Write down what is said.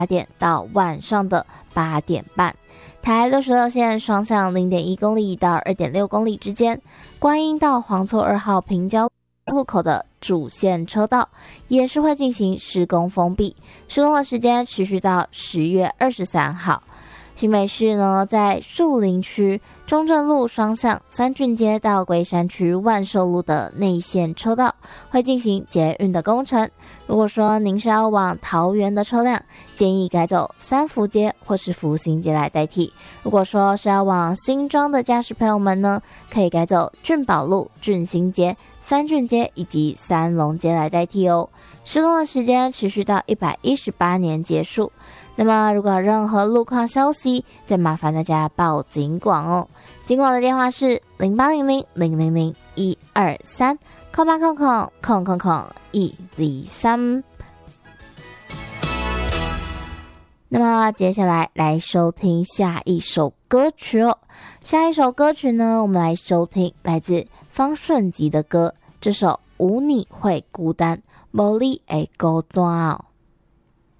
点到晚上的8点半。台66线双向 0.1 公里到 2.6 公里之间，观音到黄厝2号平交路口的主线车道也是会进行施工封闭，施工的时间持续到10月23号。新北市呢，在树林区中正路双向三郡街到龟山区万寿路的内线车道会进行捷运的工程。如果说您是要往桃园的车辆，建议改走三福街或是福兴街来代替。如果说是要往新庄的驾驶朋友们呢，可以改走俊宝路、俊兴街、三郡街以及三龙街来代替哦。施工的时间持续到118年结束。那么如果有任何路况消息，再麻烦大家报警广哦。警广的电话是0800000123 0800000123。那么接下来收听下一首歌曲哦。下一首歌曲呢，我们来收听来自方顺吉的歌，这首无你会孤单，无你会孤单哦。